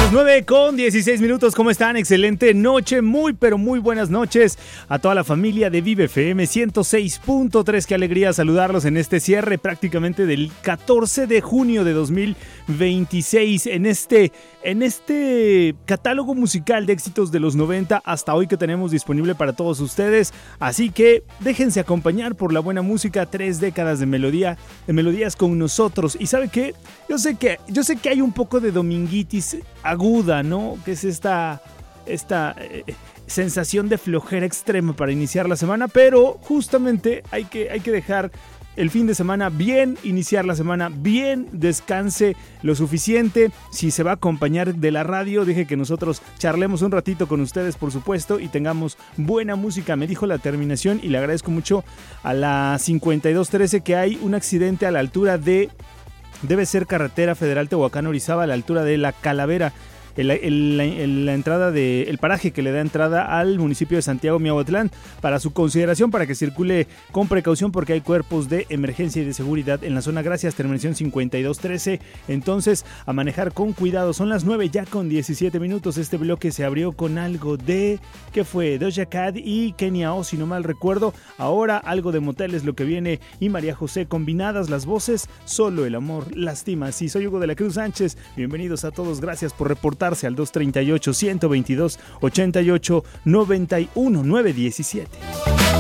las 9:16. ¿Cómo están? Excelente noche, muy pero muy buenas noches a toda la familia de Vive FM 106.3. Qué alegría saludarlos en este cierre prácticamente del 14 de junio de 2026. En este catálogo musical de éxitos de los 90 hasta hoy que tenemos disponible para todos ustedes. Así que déjense acompañar por la buena música, 3 décadas de melodías con nosotros. ¿Y sabe qué? Yo sé que hay un poco de dominguitis aguda, ¿no? Que es esta sensación de flojera extrema para iniciar la semana, pero justamente hay que dejar el fin de semana bien, iniciar la semana bien, descanse lo suficiente. Si se va a acompañar de la radio, deje que nosotros charlemos un ratito con ustedes, por supuesto, y tengamos buena música. Me dijo la terminación y le agradezco mucho a la 5213 que hay un accidente a la altura de... Debe ser carretera federal Tehuacán-Orizaba, a la altura de La Calavera. La entrada el paraje que le da entrada al municipio de Santiago Miahuatlán, para su consideración, para que circule con precaución porque hay cuerpos de emergencia y de seguridad en la zona. Gracias, terminación 5213. Entonces, a manejar con cuidado. Son las 9 ya con 17 minutos. Este bloque se abrió con algo de... ¿Qué fue? Doja Cat y Kenia O, si no mal recuerdo. Ahora algo de Motel es lo que viene, y María José, combinadas las voces. Solo el amor lastima. Sí, soy Hugo de la Cruz Sánchez. Bienvenidos a todos. Gracias por reportar al 238-122-88-91 917.